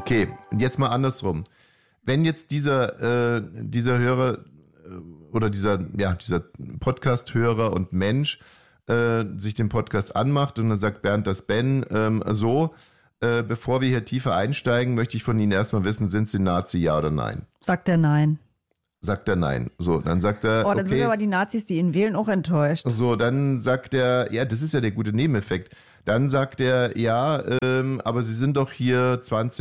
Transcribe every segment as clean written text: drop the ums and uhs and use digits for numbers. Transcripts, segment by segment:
Okay, und jetzt mal andersrum. Wenn jetzt dieser Hörer oder dieser Podcast-Hörer und Mensch sich den Podcast anmacht und dann sagt Bernd das Ben, bevor wir hier tiefer einsteigen, möchte ich von Ihnen erstmal wissen, sind Sie Nazi, ja oder nein? Sagt er nein. Sagt er nein. So, dann sagt er, dann sind aber die Nazis, die ihn wählen, auch enttäuscht. So, dann sagt er, ja, das ist ja der gute Nebeneffekt. Dann sagt er, ja, aber Sie sind doch hier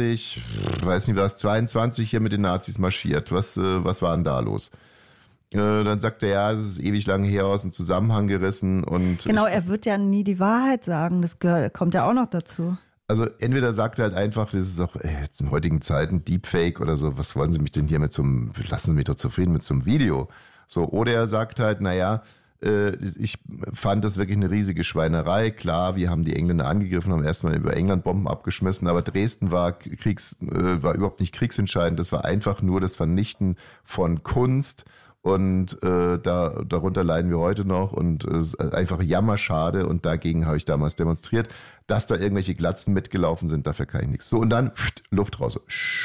22 hier mit den Nazis marschiert. Was war denn da los? Dann sagt er, ja, das ist ewig lang her, aus dem Zusammenhang gerissen. Und genau, er wird ja nie die Wahrheit sagen. Das kommt ja auch noch dazu. Also entweder sagt er halt einfach, das ist auch jetzt in heutigen Zeiten Deepfake oder so, was wollen Sie mich denn hier lassen Sie mich doch zufrieden mit so einem Video. So, oder er sagt halt, naja, ich fand das wirklich eine riesige Schweinerei. Klar, wir haben die Engländer angegriffen, haben erstmal über England Bomben abgeschmissen, aber Dresden war überhaupt nicht kriegsentscheidend. Das war einfach nur das Vernichten von Kunst. Und darunter leiden wir heute noch und es ist einfach jammerschade und dagegen habe ich damals demonstriert, dass da irgendwelche Glatzen mitgelaufen sind, dafür kann ich nichts. So, und dann Luft raus.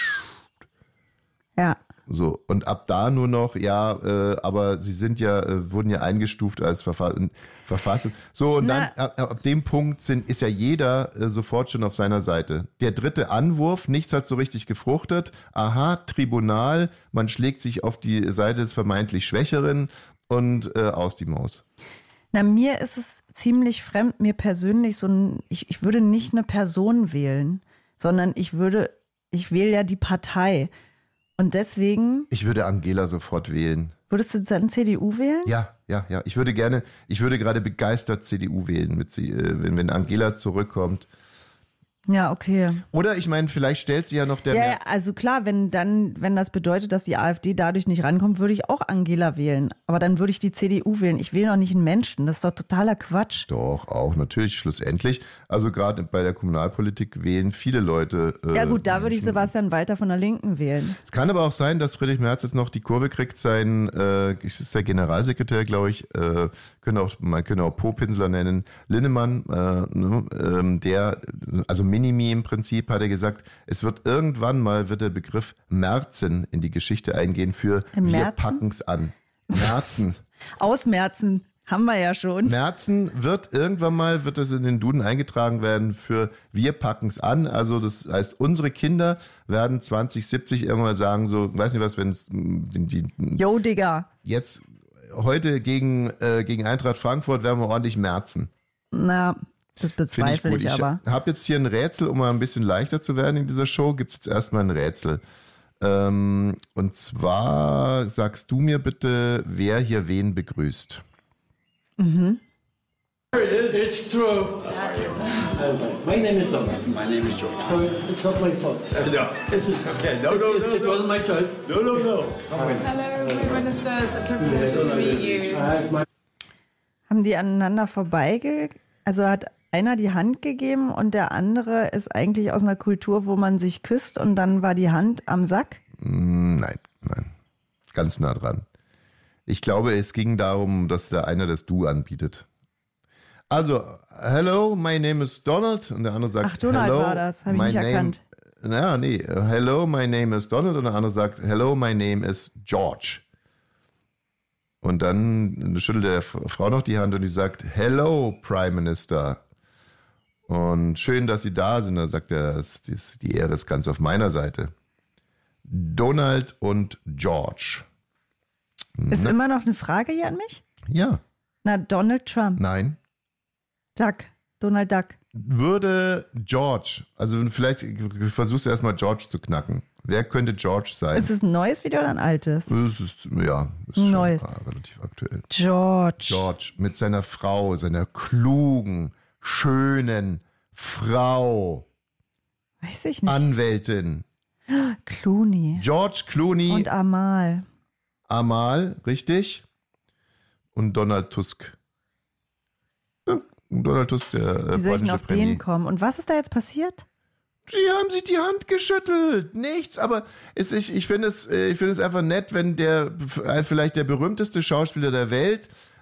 Ja. So, und ab da nur noch, aber sie sind wurden ja eingestuft als Verfasser. So, und dann ab dem Punkt ist ja jeder sofort schon auf seiner Seite. Der dritte Anwurf, nichts hat so richtig gefruchtet. Aha, Tribunal, man schlägt sich auf die Seite des vermeintlich Schwächeren und aus die Maus. Na, mir ist es ziemlich fremd, mir persönlich ich würde nicht eine Person wählen, sondern ich wähle ja die Partei. Und deswegen... Ich würde Angela sofort wählen. Würdest du dann CDU wählen? Ja. Ich würde gerade begeistert CDU wählen, wenn Angela zurückkommt. Ja, okay. Oder ich meine, vielleicht stellt sie ja noch Ja, also klar, wenn das bedeutet, dass die AfD dadurch nicht rankommt, würde ich auch Angela wählen. Aber dann würde ich die CDU wählen. Ich wähle noch nicht einen Menschen. Das ist doch totaler Quatsch. Doch, auch natürlich, schlussendlich. Also gerade bei der Kommunalpolitik wählen viele Leute. Ja gut, da würde ich Sebastian Walter von der Linken wählen. Es kann aber auch sein, dass Friedrich Merz jetzt noch die Kurve kriegt, ist der Generalsekretär, glaube ich, man könnte auch Popinsler nennen, Linnemann, also Minimi im Prinzip, hat er gesagt, wird der Begriff Merzen in die Geschichte eingehen für wir packen's an. Merzen. Ausmerzen haben wir ja schon. Merzen wird das in den Duden eingetragen werden für wir packen's an. Also das heißt, unsere Kinder werden 2070 irgendwann sagen, so, weiß nicht was, wenn es Jo, Digga. Jetzt heute gegen Eintracht Frankfurt werden wir ordentlich merzen. Na, das bezweifle ich aber. Ich habe jetzt hier ein Rätsel, um mal ein bisschen leichter zu werden in dieser Show, gibt es jetzt erstmal ein Rätsel. Und zwar sagst du mir bitte, wer hier wen begrüßt. Mhm. It's true. My name is Donald. My name is George. So it's not my fault. No, it's okay. No. It wasn't my choice. No. Hello, Prime Minister. It's a pleasure to meet you. Haben die aneinander also hat einer die Hand gegeben und der andere ist eigentlich aus einer Kultur, wo man sich küsst und dann war die Hand am Sack? Nein. Ganz nah dran. Ich glaube, es ging darum, dass der eine das Du anbietet. Also, hello, my name is Donald. Und der andere sagt, ach, Donald hello, war das, habe ich nicht erkannt. Hello, my name is Donald. Und der andere sagt, hello, my name is George. Und dann schüttelt der Frau noch die Hand und die sagt, hello, Prime Minister. Und schön, dass Sie da sind. Da sagt er, die Ehre ist ganz auf meiner Seite. Donald und George. Ist immer noch eine Frage hier an mich? Ja. Na, Donald Trump. Nein. Duck. Donald Duck. Würde George, also vielleicht versuchst du erstmal George zu knacken. Wer könnte George sein? Ist es ein neues Video oder ein altes? Es ist neues. Schon relativ aktuell. George mit seiner Frau, seiner klugen, schönen Frau. Weiß ich nicht. Anwältin. Clooney. George Clooney. Und Amal. Amal, richtig. Und Donald Tusk. Ja, Donald Tusk, der Wie soll ich denn auf den kommen? Und was ist da jetzt passiert? Sie haben sich die Hand geschüttelt. Nichts, aber ich finde es einfach nett, wenn vielleicht der berühmteste Schauspieler der Welt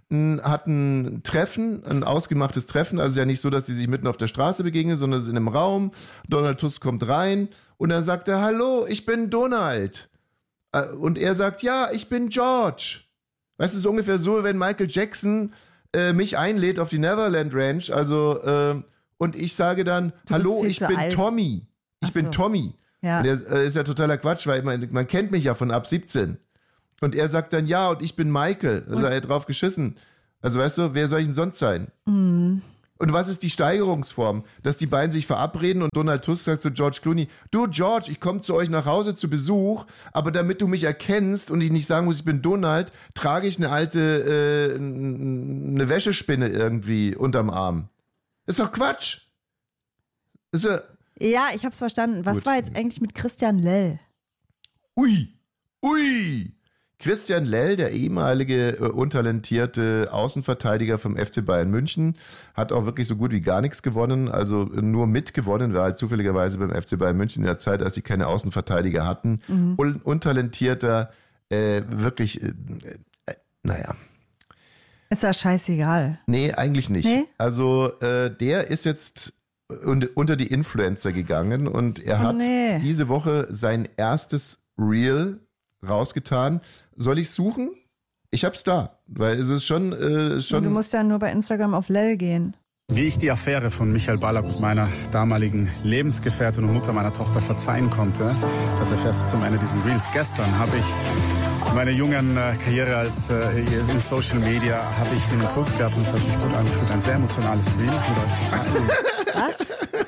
hat ein Treffen, ein ausgemachtes Treffen. Also ja nicht so, dass sie sich mitten auf der Straße begegnen, sondern es ist in einem Raum. Donald Tusk kommt rein und dann sagt er, hallo, ich bin Donald. Und er sagt, ja, ich bin George. Weißt du, es ist ungefähr so, wenn Michael Jackson mich einlädt auf die Neverland Ranch, also und ich sage dann, hallo, ich bin alt. Tommy. Ich bin Tommy. Ja. Und er ist ja totaler Quatsch, weil man kennt mich ja von ab 17. Und er sagt dann, ja, und ich bin Michael. Also er hat drauf geschissen. Also weißt du, wer soll ich denn sonst sein? Mhm. Und was ist die Steigerungsform? Dass die beiden sich verabreden und Donald Tusk sagt zu George Clooney, du George, ich komme zu euch nach Hause zu Besuch, aber damit du mich erkennst und ich nicht sagen muss, ich bin Donald, trage ich eine alte, eine Wäschespinne irgendwie unterm Arm. Ist doch Quatsch. Ist ja, ich hab's verstanden. Was war jetzt eigentlich mit Christian Lell? Ui. Christian Lell, der ehemalige untalentierte Außenverteidiger vom FC Bayern München, hat auch wirklich so gut wie gar nichts gewonnen, also nur mitgewonnen, war halt zufälligerweise beim FC Bayern München in der Zeit, als sie keine Außenverteidiger hatten. Untalentierter, wirklich, naja. Ist ja scheißegal. Nee, eigentlich nicht. Nee? Also der ist jetzt unter die Influencer gegangen und er hat diese Woche sein erstes Reel rausgetan. Soll ich suchen? Ich hab's da, weil es ist schon... Du musst ja nur bei Instagram auf Lell gehen. Wie ich die Affäre von Michael Ballack und meiner damaligen Lebensgefährtin und Mutter meiner Tochter verzeihen konnte, das erfährst du zum Ende dieses Reels. Gestern habe ich meine jungen Karriere als in Social Media habe ich den Impuls gehabt und es hat sich gut angefühlt. Ein sehr emotionales Reel. Was?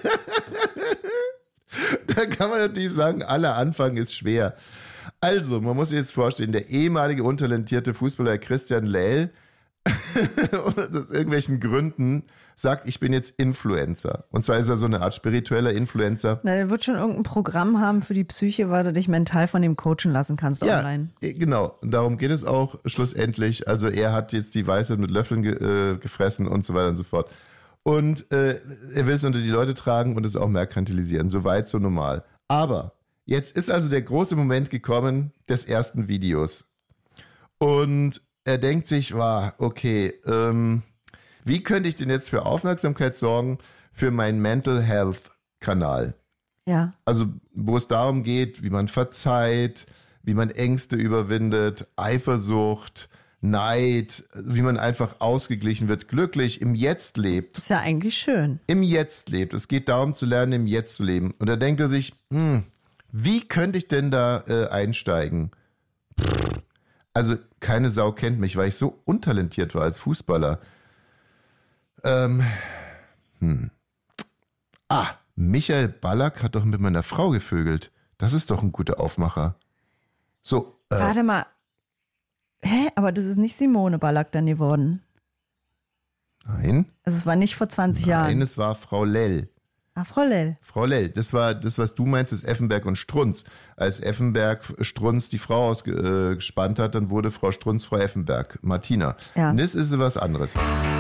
Da kann man natürlich sagen, aller Anfang ist schwer. Also, man muss sich jetzt vorstellen, der ehemalige untalentierte Fußballer Christian Lell aus irgendwelchen Gründen sagt, ich bin jetzt Influencer. Und zwar ist er so eine Art spiritueller Influencer. Na, der wird schon irgendein Programm haben für die Psyche, weil du dich mental von dem coachen lassen kannst online. Ja, genau. Und darum geht es auch schlussendlich. Also er hat jetzt die Weisheit mit Löffeln gefressen und so weiter und so fort. Und er will es unter die Leute tragen und es auch merkantilisieren. So weit, so normal. Aber jetzt ist also der große Moment gekommen des ersten Videos. Und er denkt sich, okay, wie könnte ich denn jetzt für Aufmerksamkeit sorgen für meinen Mental Health Kanal? Ja. Also, wo es darum geht, wie man verzeiht, wie man Ängste überwindet, Eifersucht, Neid, wie man einfach ausgeglichen wird, glücklich im Jetzt lebt. Das ist ja eigentlich schön. Im Jetzt lebt. Es geht darum zu lernen, im Jetzt zu leben. Und da denkt er sich, wie könnte ich denn da einsteigen? Also keine Sau kennt mich, weil ich so untalentiert war als Fußballer. Michael Ballack hat doch mit meiner Frau gevögelt. Das ist doch ein guter Aufmacher. So. Warte mal. Hä? Aber das ist nicht Simone Ballack dann geworden. Nein. Also es war nicht vor 20 Jahren. Nein, es war Frau Lell. Frau Lell. Frau Lell, das war das, was du meinst, ist Effenberg und Strunz. Als Effenberg Strunz die Frau ausgespannt hat, dann wurde Frau Strunz Frau Effenberg, Martina. Ja. Und das ist was anderes.